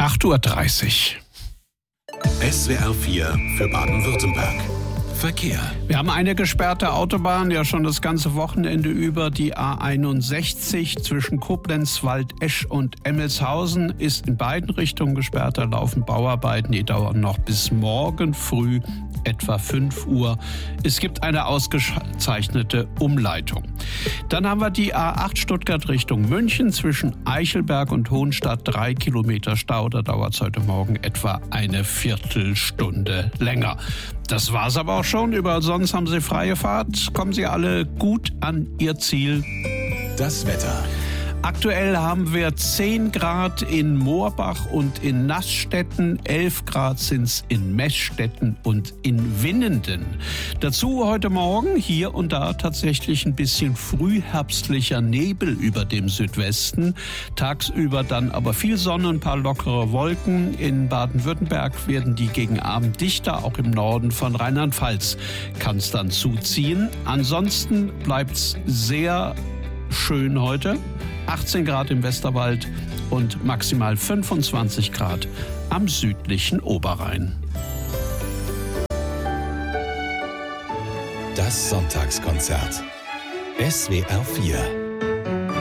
8:30 Uhr. SWR 4 für Baden-Württemberg. Verkehr. Wir haben eine gesperrte Autobahn, ja schon das ganze Wochenende über. Die A61 zwischen Koblenz, Waldesch und Emmelshausen ist in beiden Richtungen gesperrt. Da laufen Bauarbeiten, die dauern noch bis morgen früh, etwa 5 Uhr. Es gibt eine ausgezeichnete Umleitung. Dann haben wir die A8 Stuttgart Richtung München zwischen Eichelberg und Hohenstadt, 3 Kilometer Stau. Da dauert es heute Morgen etwa eine Viertelstunde länger. Das war's aber auch schon. Überall sonst haben Sie freie Fahrt. Kommen Sie alle gut an Ihr Ziel. Das Wetter. Aktuell haben wir 10 Grad in Moorbach und in Nassstetten, 11 Grad sind's in Meßstetten und in Winnenden. Dazu heute Morgen hier und da tatsächlich ein bisschen frühherbstlicher Nebel über dem Südwesten. Tagsüber dann aber viel Sonne, ein paar lockere Wolken. In Baden-Württemberg werden die gegen Abend dichter, auch im Norden von Rheinland-Pfalz kann es dann zuziehen. Ansonsten bleibt's sehr schön heute. 18 Grad im Westerwald und maximal 25 Grad am südlichen Oberrhein. Das Sonntagskonzert. SWR 4